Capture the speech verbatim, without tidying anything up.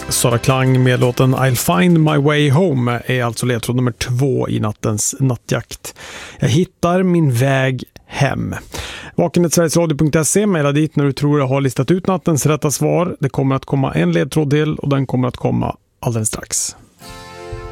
Sara Klang med låten I'll find my way home är alltså ledtråd nummer två i nattens nattjakt. Jag hittar min väg hem. Vakenet sverigesradio punkt se, mejla dit när du tror jag har listat ut nattens rätta svar. Det kommer att komma en ledtråd till och den kommer att komma alldeles strax.